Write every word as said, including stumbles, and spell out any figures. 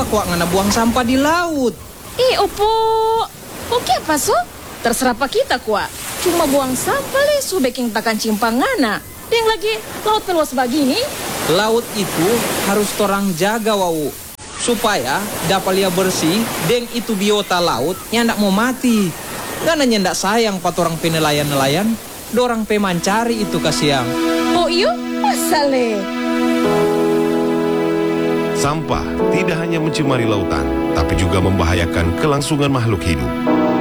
kuak ngana buang sampah di laut. Eh, opo. Oke apa so? Terserah pak kita kuak. Cuma buang sampah le su baking takan cimpangana. Deng lagi laut meluas begini. Laut itu harus torang jaga wau, supaya dapat lia bersih. Deng itu biota laut yang ndak mau mati. Karena nyendak sayang pat orang penelayan-nelayan. Dorang pemancari itu kasiang. Oh iyo, masa le? Sampah tidak hanya mencemari lautan, tapi juga membahayakan kelangsungan makhluk hidup.